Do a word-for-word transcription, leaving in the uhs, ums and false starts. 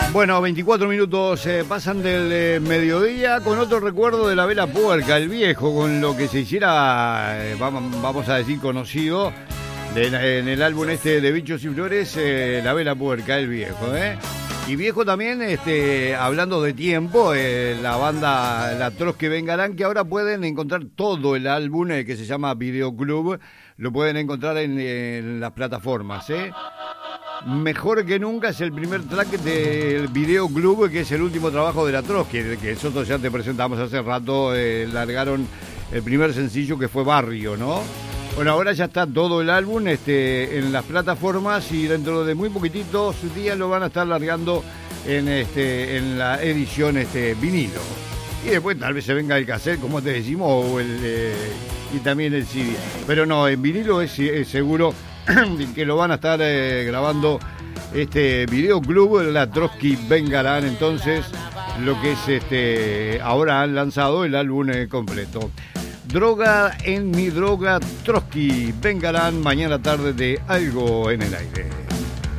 Bueno, veinticuatro minutos eh, pasan del eh, mediodía con otro recuerdo de la Vela Puerca, el viejo, con lo que se hiciera, eh, vamos, vamos a decir, conocido de, en el álbum este de Bichos y Flores, eh, la Vela Puerca, el viejo, ¿eh? Y viejo también, este, hablando de tiempo, eh, la banda La Trotsky Vengarán, que ahora pueden encontrar todo el álbum eh, que se llama Videoclub, lo pueden encontrar en, en las plataformas, ¿eh? Mejor que nunca es el primer track del Videoclub, que es el último trabajo de La Trotsky, que nosotros ya te presentamos hace rato, eh, largaron el primer sencillo que fue Barrio, ¿no? Bueno, ahora ya está todo el álbum este, en las plataformas y dentro de muy poquititos días lo van a estar largando en, este, en la edición este, vinilo. Y después tal vez se venga el cassette, como te decimos, o el, eh, y también el C D. Pero no, en vinilo es, es seguro que lo van a estar eh, grabando este Videoclub, La Trotsky Vengarán, entonces lo que es este ahora han lanzado el álbum eh, completo. Droga en mi droga, Trotsky Vengarán, mañana tarde de Algo en el Aire.